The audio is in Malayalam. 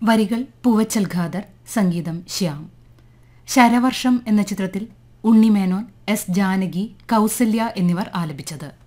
വരികൾ പൂവച്ചൽ ഖാദർ, സംഗീതം ശ്യാം. ശരവർഷം എന്ന ചിത്രത്തിൽ ഉണ്ണിമേനോൻ, എസ് ജാനകി, കൗസല്യ എന്നിവർ ആലപിച്ചത്.